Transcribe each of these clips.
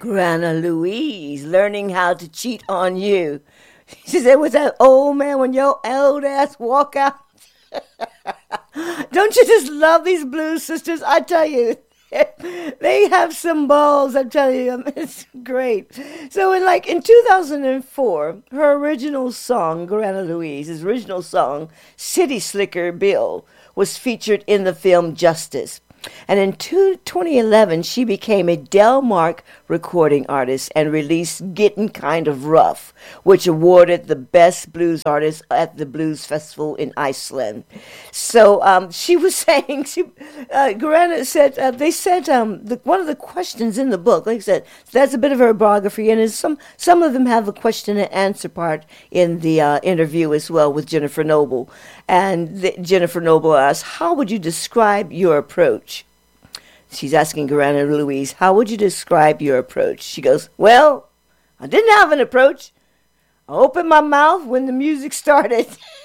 Grandma Louise learning how to cheat on you. She said, was that old man when your old ass walk out? Don't you just love these blues sisters? I tell you, they have some balls. I'm telling you, it's great. So in 2004, her original song, Grandma Louise's original song, City Slicker Bill, was featured in the film Justice. And in 2011, she became a Delmark recording artist and released Getting Kind of Rough, which awarded the best blues artist at the Blues Festival in Iceland. So she was saying, Grandma said, they said one of the questions in the book, like I said, that's a bit of her biography, and some of them have a question and answer part in the interview as well with Jennifer Noble. And Jennifer Noble asked, how would you describe your approach? She's asking Grandma Louise, how would you describe your approach? She goes, well, I didn't have an approach. I opened my mouth when the music started.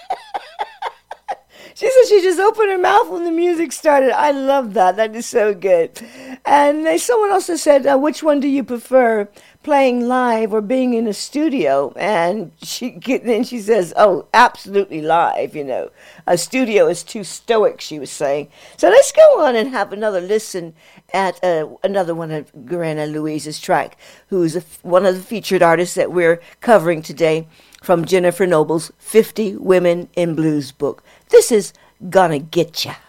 She said she just opened her mouth when the music started. I love that. That is so good. And someone also said, which one do you prefer, playing live or being in a studio? And then she says, oh, absolutely live, A studio is too stoic, she was saying. So let's go on and have another listen at another one of Grandma Louise's track, who's one of the featured artists that we're covering today from Jennifer Noble's 50 Women in Blues book. This is Gonna Get Ya.